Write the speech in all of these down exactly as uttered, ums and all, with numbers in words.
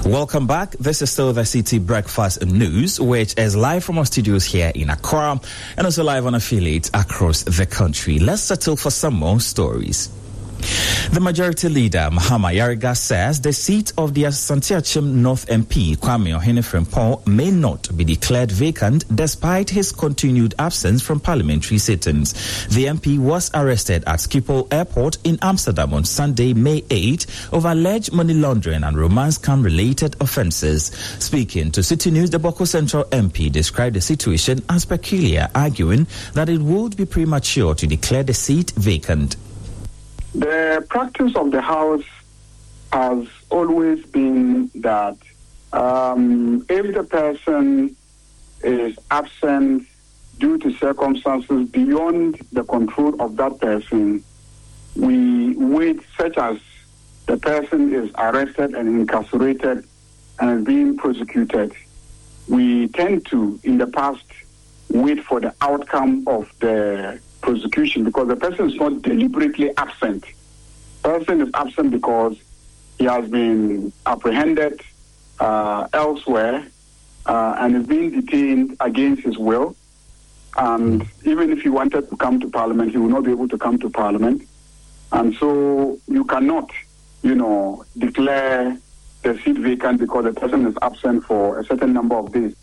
Welcome back. This is still the City Breakfast News, which is live from our studios here in Accra and also live on affiliates across the country. Let's settle for some more stories. The Majority Leader, Mahama Ayariga, says the seat of the Asante Achim North M P, Kwame Ohene-Frimpong, may not be declared vacant despite his continued absence from parliamentary sittings. The M P was arrested at Schiphol Airport in Amsterdam on Sunday, May eighth, over alleged money laundering and romance scam-related offences. Speaking to City News, the Boko Central M P described the situation as peculiar, arguing that it would be premature to declare the seat vacant. The practice of the House has always been that um, if the person is absent due to circumstances beyond the control of that person, we wait, such as the person is arrested and incarcerated and is being prosecuted. We tend to, in the past, wait for the outcome of the prosecution because the person is not deliberately absent. The person is absent because he has been apprehended uh, elsewhere uh, and is being detained against his will. And even if he wanted to come to Parliament, he will not be able to come to Parliament. And so you cannot, you know, declare the seat vacant because the person is absent for a certain number of days.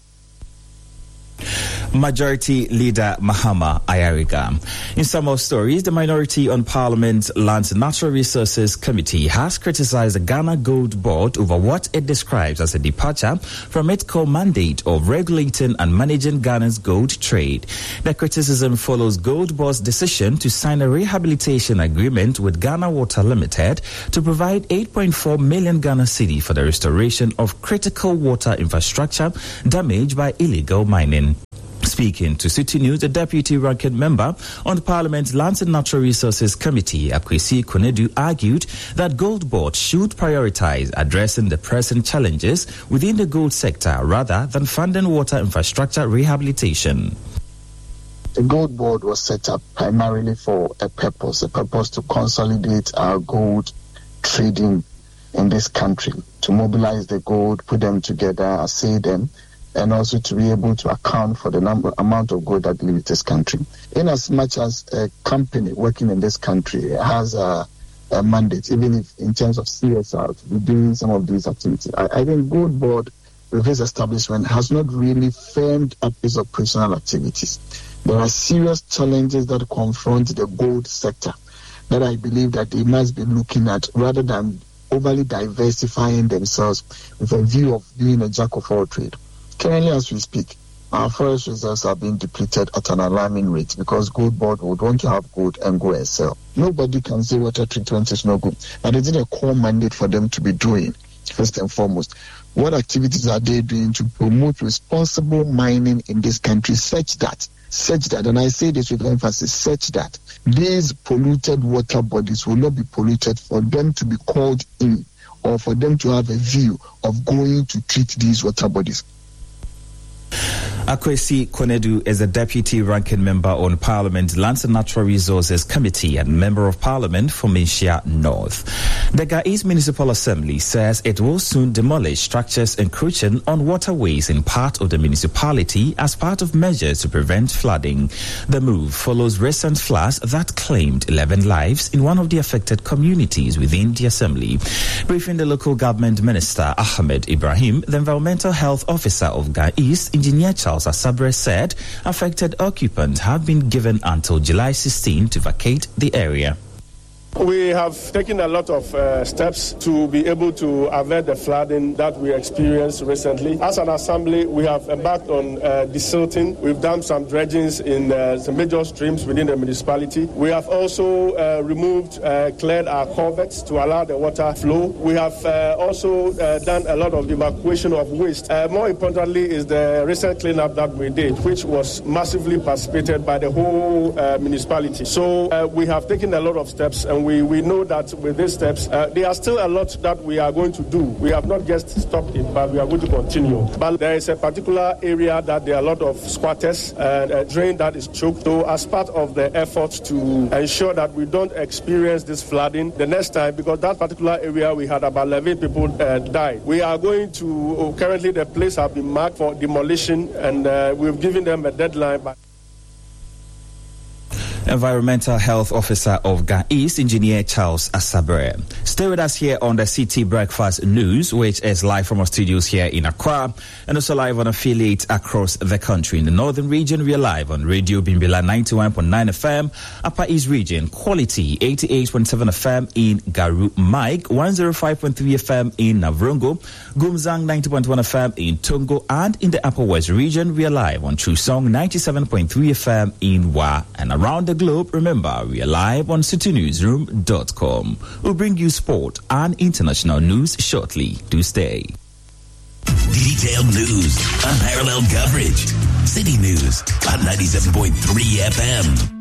Majority Leader Mahama Ayariga. In some more stories, the Minority on Parliament Lands and Natural Resources Committee has criticized the Ghana Gold Board over what it describes as a departure from its core mandate of regulating and managing Ghana's gold trade. The criticism follows Gold Board's decision to sign a rehabilitation agreement with Ghana Water Limited to provide eight point four million Ghana cedi for the restoration of critical water infrastructure damaged by illegal mining. Speaking to City News, the Deputy Ranking Member on the Parliament's Lands and Natural Resources Committee, Akwesi Konedu, argued that Gold Board should prioritize addressing the present challenges within the gold sector rather than funding water infrastructure rehabilitation. The Gold Board was set up primarily for a purpose, a purpose to consolidate our gold trading in this country, to mobilize the gold, put them together, assay them, and also to be able to account for the number amount of gold that leaves this country. In as much as a company working in this country has a, a mandate, even if in terms of C S R, to be doing some of these activities, I, I think Gold Board, with its establishment, has not really firmed up its operational activities. There are serious challenges that confront the gold sector that I believe that they must be looking at rather than overly diversifying themselves with a view of being a jack of all trades. Currently, as we speak, our forest reserves are being depleted at an alarming rate because Gold Board would want to have gold and go and sell. Nobody can say water treatment is no good, but it is a core mandate for them to be doing, first and foremost. What activities are they doing to promote responsible mining in this country such that, such that, and I say this with emphasis, such that these polluted water bodies will not be polluted for them to be called in or for them to have a view of going to treat these water bodies. Akwesi Konedu is a Deputy Ranking Member on Parliament's Lands and Natural Resources Committee and Member of Parliament for Menchia North. The Gais Municipal Assembly says it will soon demolish structures encroaching on waterways in part of the municipality as part of measures to prevent flooding. The move follows recent floods that claimed eleven lives in one of the affected communities within the Assembly. Briefing the local government minister, Ahmed Ibrahim, the Environmental Health Officer of Gais, Engineer Charles Asabre, said affected occupants have been given until July sixteenth to vacate the area. We have taken a lot of uh, steps to be able to avert the flooding that we experienced recently. As an assembly, we have embarked on uh, desilting. We've done some dredgings in uh, some major streams within the municipality. We have also uh, removed, uh, cleared our culverts to allow the water flow. We have uh, also uh, done a lot of evacuation of waste. Uh, more importantly is the recent cleanup that we did, which was massively participated by the whole uh, municipality. So uh, we have taken a lot of steps, and And we, we know that with these steps, uh, there are still a lot that we are going to do. We have not just stopped it, but we are going to continue. But there is a particular area that there are a lot of squatters and a drain that is choked. So as part of the effort to ensure that we don't experience this flooding the next time, because that particular area we had about eleven people uh, died. We are going to, uh, currently the place has been marked for demolition, and uh, we've given them a deadline. But Environmental Health Officer of Ga East, Engineer Charles Asabre. Stay with us here on the C T Breakfast News, which is live from our studios here in Accra and also live on affiliates across the country. In the northern region, we are live on Radio Bimbila ninety-one point nine F M, Upper East region, Quality eighty-eight point seven F M in Garu Mike, one oh five point three F M in Navrongo, Gumzang ninety point one F M in Tongo, and in the Upper West region, we are live on True Song ninety-seven point three F M in Wa, and around the globe, remember, we are live on city newsroom dot com. We'll bring you sport and international news shortly. Do stay. Detailed news, unparalleled coverage. City News on ninety-seven point three F M.